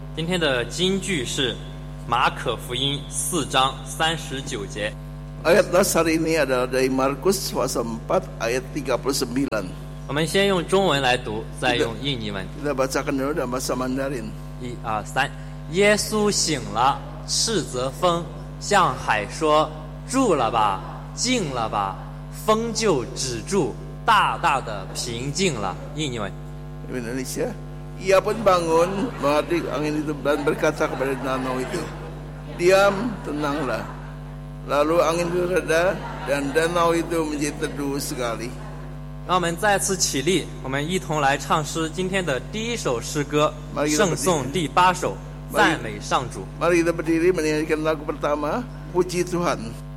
今天的金句是马可福音4章39节。 Ayat dasar ini adalah dari Markus pasal 4 ayat 39. 我们先用中文来读，再用印尼文。 Kita bacakan dulu dalam bahasa Mandarin. 1、2、3，耶稣醒了，斥责风，向海说：“住了吧，静了吧。”风就止住，大大的平静了。印尼文。 Indonesia. Ia pun bangun, menghadiri angin itu dan berkata kepada danau itu, "Diam, tenanglah." Lalu angin itu reda dan danau itu menjadi teduh sekali. 让我们再次起立，我们一同来唱诗今天的第一首诗歌《圣颂》第8首，赞美上主。 Mari kita berdiri menyanyikan lagu pertama, Puji Tuhan.